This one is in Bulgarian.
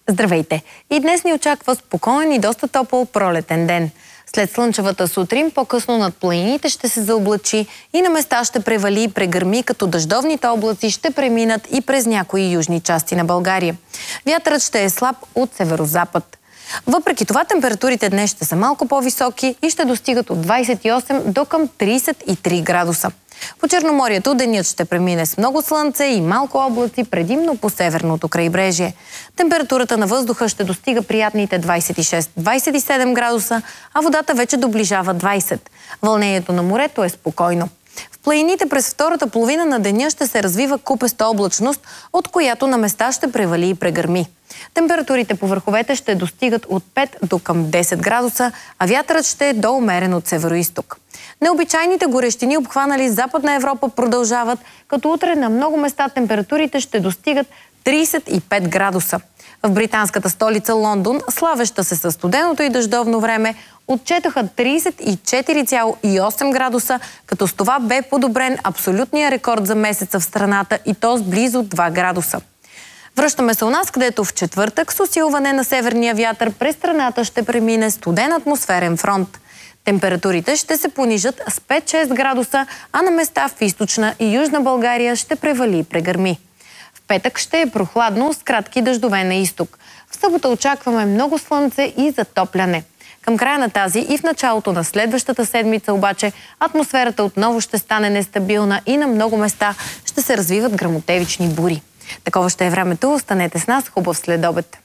Здравейте! И днес ни очаква спокоен и доста топъл пролетен ден. След слънчевата сутрин, по-късно над планините ще се заоблачи и на места ще превали и прегърми, като дъждовните облаци ще преминат и през някои южни части на България. Вятърът ще е слаб от северозапад. Въпреки това, температурите днес ще са малко по-високи и ще достигат от 28 до към 33 градуса. По Черноморието денят ще премине с много слънце и малко облаци, предимно по северното крайбрежие. Температурата на въздуха ще достига приятните 26-27 градуса, а водата вече доближава 20. Вълнението на морето е спокойно. В планините през втората половина на деня ще се развива купеста облачност, от която на места ще превали и прегърми. Температурите по върховете ще достигат от 5 до към 10 градуса, а вятърът ще е доумерен от североизток. Необичайните горещини, обхванали Западна Европа, продължават, като утре на много места температурите ще достигат 35 градуса. В британската столица Лондон, славеща се със студеното и дъждовно време, отчетоха 34,8 градуса, като с това бе подобрен абсолютния рекорд за месеца в страната, и то с близо 2 градуса. Връщаме се у нас, където в четвъртък с усилване на северния вятър през страната ще премине студен атмосферен фронт. Температурите ще се понижат с 5-6 градуса, а на места в източна и южна България ще превали и прегърми. В петък ще е прохладно с кратки дъждове на изток. В събота очакваме много слънце и затопляне. Към края на тази и в началото на следващата седмица обаче атмосферата отново ще стане нестабилна и на много места ще се развиват гръмотевични бури. Такова ще е времето. Останете с нас. Хубав следобед!